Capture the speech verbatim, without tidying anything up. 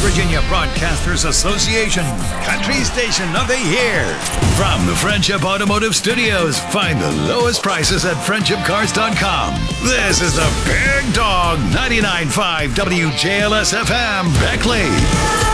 Virginia Broadcasters Association, Country Station of the Year. From the Friendship Automotive Studios, find the lowest prices at friendship cars dot com. This is the Big Dog ninety-nine point five W J L S F M, Beckley.